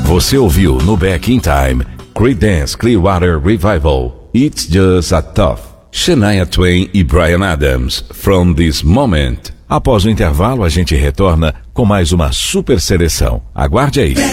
Você ouviu no Back in Time, Creedence Clearwater Revival, It's Just a Tough, Shania Twain e Bryan Adams, From This Moment. Após o intervalo, a gente retorna com mais uma super seleção. Aguarde aí.